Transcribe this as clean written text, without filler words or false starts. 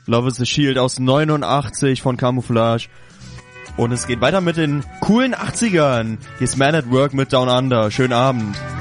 Love is the Shield aus 89 von Camouflage. Und es geht weiter mit den coolen 80ern. Hier ist Man at Work mit Down Under. Schönen Abend.